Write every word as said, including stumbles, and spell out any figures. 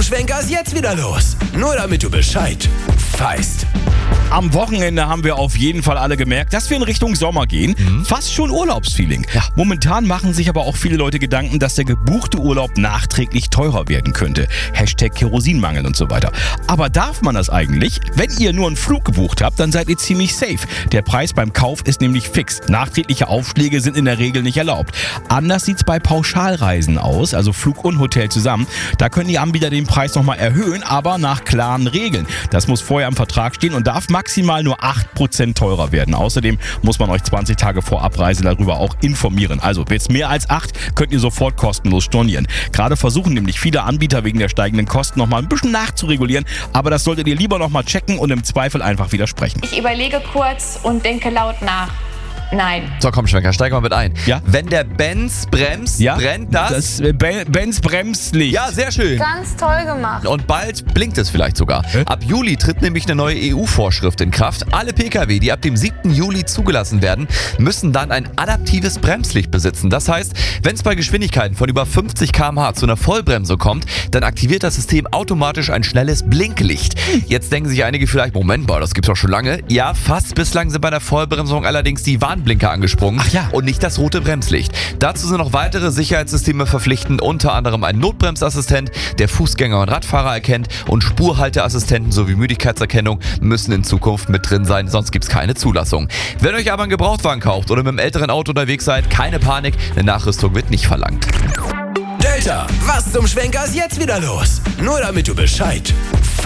Schwenker ist jetzt wieder los. Nur damit du Bescheid weißt. Am Wochenende haben wir auf jeden Fall alle gemerkt, dass wir in Richtung Sommer gehen. Mhm. Fast schon Urlaubsfeeling. Ja. Momentan machen sich aber auch viele Leute Gedanken, dass der gebuchte Urlaub nachträglich teurer werden könnte. Hashtag Kerosinmangel und so weiter. Aber darf man das eigentlich? Wenn ihr nur einen Flug gebucht habt, dann seid ihr ziemlich safe. Der Preis beim Kauf ist nämlich fix. Nachträgliche Aufschläge sind in der Regel nicht erlaubt. Anders sieht es bei Pauschalreisen aus, also Flug und Hotel zusammen. Da können die Anbieter den Preis nochmal erhöhen, aber nach klaren Regeln. Das muss vorher im Vertrag stehen und darf maximal nur acht Prozent teurer werden. Außerdem muss man euch zwanzig Tage vor Abreise darüber auch informieren. Also wird es mehr als acht, könnt ihr sofort kostenlos stornieren. Gerade versuchen nämlich viele Anbieter wegen der steigenden Kosten nochmal ein bisschen nachzuregulieren, aber das solltet ihr lieber nochmal checken und im Zweifel einfach widersprechen. Ich überlege kurz und denke laut nach. Nein. So, komm, Schwenker, steig mal mit ein. Ja? Wenn der Benz bremst, ja? brennt das... Das äh, ben, Benz Bremslicht. Ja, sehr schön. Ganz toll gemacht. Und bald blinkt es vielleicht sogar. Hä? Ab Juli tritt nämlich eine neue E U-Vorschrift in Kraft. Alle Pkw, die ab dem siebten Juli zugelassen werden, müssen dann ein adaptives Bremslicht besitzen. Das heißt, wenn es bei Geschwindigkeiten von über fünfzig Kilometer pro Stunde zu einer Vollbremse kommt, dann aktiviert das System automatisch ein schnelles Blinklicht. Jetzt denken sich einige vielleicht, Moment mal, das gibt's doch schon lange. Ja, fast. Bislang sind bei der Vollbremsung allerdings die Warnblinker angesprungen. Ach ja. Und nicht das rote Bremslicht. Dazu sind noch weitere Sicherheitssysteme verpflichtend, unter anderem ein Notbremsassistent, der Fußgänger und Radfahrer erkennt, und Spurhalteassistenten sowie Müdigkeitserkennung müssen in Zukunft mit drin sein, sonst gibt es keine Zulassung. Wenn euch aber einen Gebrauchtwagen kauft oder mit einem älteren Auto unterwegs seid, keine Panik, eine Nachrüstung wird nicht verlangt. Delta, was zum Schwenker ist jetzt wieder los? Nur damit du Bescheid